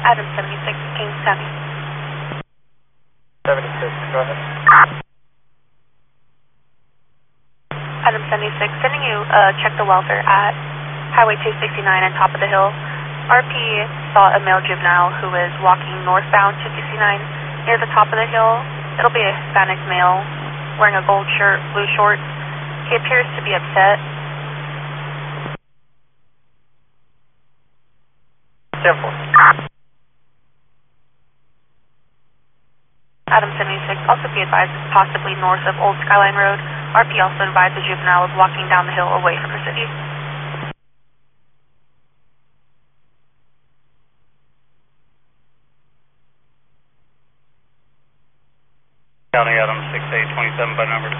Adam 76, Kings County. 76, go ahead. Adam 76, sending you check the welfare at Highway 269 on top of the hill. RP saw a male juvenile who is walking northbound 269 near the top of the hill. It'll be a Hispanic male wearing a gold shirt, blue shorts. He appears to be upset. 10-4. Adam 76, also be advised is possibly north of Old Skyline Road. RP also advised the juvenile was walking down the hill away from the city. County Adam 6827 by number.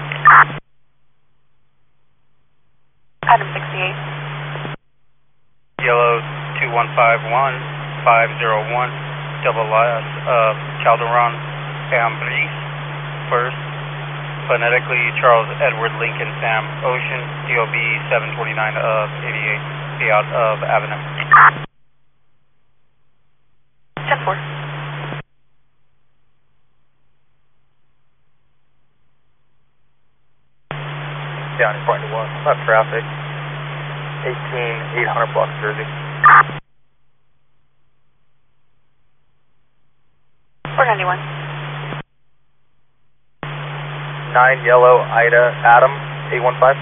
Adam 68. Yellow 2151501 double last Calderon Ambris first. Phonetically Charles Edward Lincoln Sam Ocean DOB 729 of 88 out of Avenue. 10-4. County point to 1, left traffic 18800 block Jersey. 491. 9 yellow Ida Adam 815.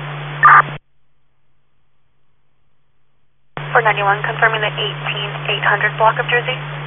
491, confirming the 18800 block of Jersey.